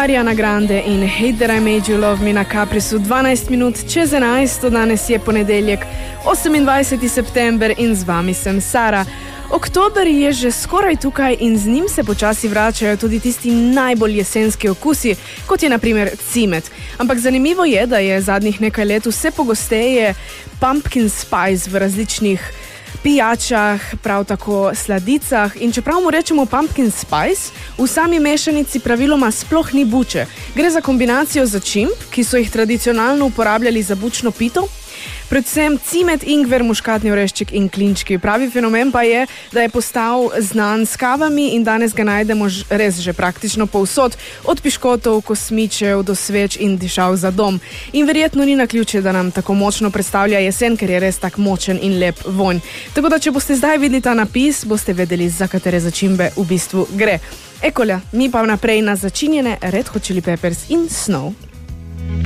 Ariana Grande in Hate That I Made You Love Me na Caprisu 12 minut čez 11, danes je ponedeljek, 28. september in z vami sem Sara. Oktober je že skoraj tukaj in z njim se počasi vračajo tudi tisti najbolj jesenski okusi, kot je na primer cimet. Ampak zanimivo je, da je zadnjih nekaj let vse pogosteje pumpkin spice v različnih pijačah, prav tako sladicah, in čeprav mu rečemo pumpkin spice, v sami mešanici praviloma sploh ni buče. Gre za kombinacijo začimb, ki so jih tradicionalno uporabljali za bučno pito, predvsem cimet, ingver, muškatni orešček in klinčki. Pravi fenomen pa je, da je postal znan s kavami in danes ga najdemo res že praktično povsod, od piškotov, kosmičev do sveč in dišav za dom. In verjetno ni naključje, da nam tako močno predstavlja jesen, ker je res tak močen in lep vonj. Tako da, če boste zdaj videli ta napis, boste vedeli, za katere začimbe v bistvu gre. Ekolja, mi pa naprej na začinjene Red Hot Chili Peppers in Snow.